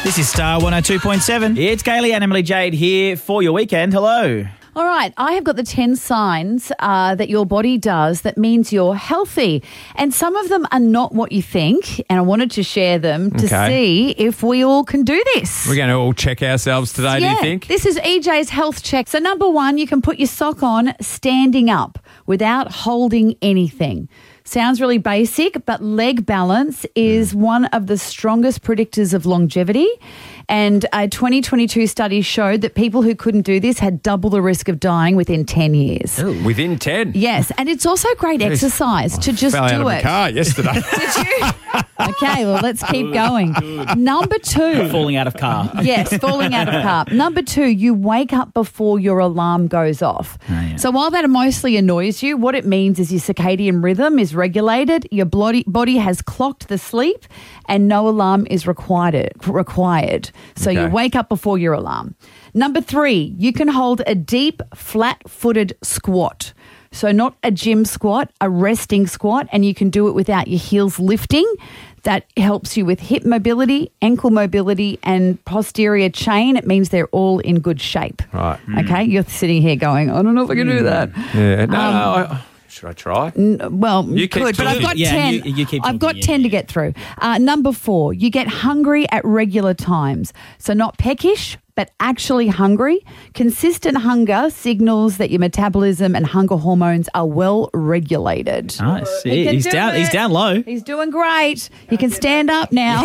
This is Star 102.7. It's Kaylee and Emily Jade here for your weekend. Hello. All right, I have got the 10 signs that your body does that means you're healthy. And some of them are not what you think, and I wanted to share them to see if we all can do this. We're going to all check ourselves today, do you think? This is EJ's health check. So number one, you can put your sock on standing up without holding anything. Sounds really basic, but leg balance is one of the strongest predictors of longevity. And a 2022 study showed that people who couldn't do this had double the risk of dying within 10 years. Ooh. Within 10? Yes, and it's also great exercise to just fell do out of it. my car yesterday. Did you? Okay, well, let's keep going. Number two. Falling out of car. Yes, falling out of car. Number two, you wake up before your alarm goes off. Oh, yeah. So while that mostly annoys you, what it means is your circadian rhythm is regulated, your body has clocked the sleep, and no alarm is required. So you wake up before your alarm. Number three, you can hold a deep, flat-footed squat. So not a gym squat, a resting squat, and you can do it without your heels lifting. That helps you with hip mobility, ankle mobility, and posterior chain. It means they're all in good shape. Right. Okay, you're sitting here going, I don't know if I can do that. Yeah. No, should I try? Well, You you keep could, but I've got talking. 10. You keep I've got talking, 10 to get through. Number four, you get hungry at regular times. So not peckish, but actually hungry. Consistent hunger signals that your metabolism and hunger hormones are well regulated. Nice. He can He's do down. it. He's down low. He's doing great. He can stand up now.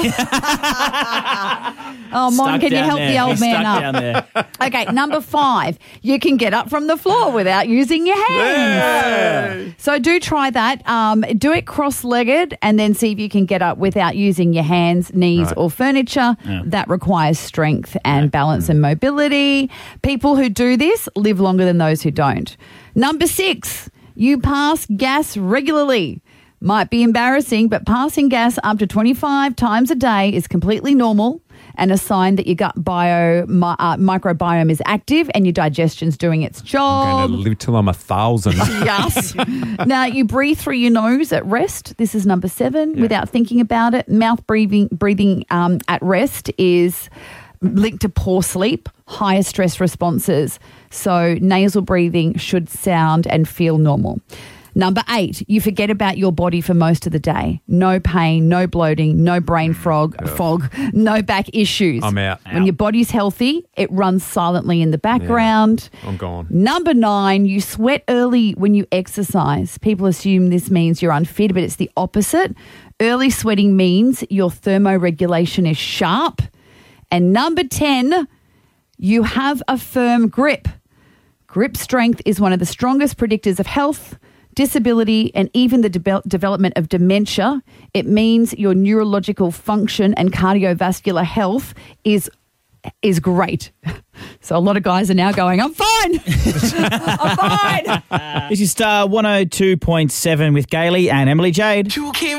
Oh, Mon, Stuck can you down help there. the old He's man stuck up? down there. Okay, number five, you can get up from the floor without using your hands. So do try that. Do it cross-legged and then see if you can get up without using your hands, knees or furniture. Yeah. That requires strength and balance and mobility. People who do this live longer than those who don't. Number six, you pass gas regularly. Might be embarrassing, but passing gas up to 25 times a day is completely normal and a sign that your gut microbiome is active and your digestion's doing its I'm job. going to live till I'm 1,000. Yes. Now, you breathe through your nose at rest. This is number seven, without thinking about it. Mouth breathing at rest is linked to poor sleep, higher stress responses. So nasal breathing should sound and feel normal. Number eight, you forget about your body for most of the day. No pain, no bloating, no brain fog, no back issues. I'm out. When your body's healthy, it runs silently in the background. I'm gone. Number nine, you sweat early when you exercise. People assume this means you're unfit, but it's the opposite. Early sweating means your thermoregulation is sharp. And number 10, you have a firm grip. Grip strength is one of the strongest predictors of health, disability, and even the development of dementia. It means your neurological function and cardiovascular health is great. So a lot of guys are now going, I'm fine. I'm fine. This is Star 102.7 with Kaylee and Emily Jade.